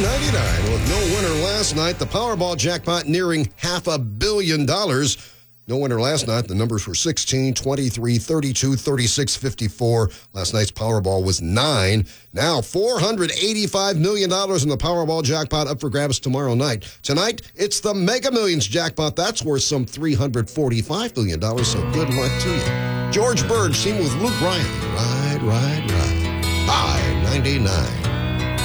$199 with no winner last night. The Powerball jackpot nearing $500 million. No winner last night. The numbers were 16, 23, 32, 36, 54. Last night's Powerball was 9. Now $485 million in the Powerball jackpot up for grabs tomorrow night. Tonight, it's the Mega Millions jackpot. That's worth some $345 million, so good luck to you. George Bird, seen with Luke Bryan. Ride, ride, ride. High 99.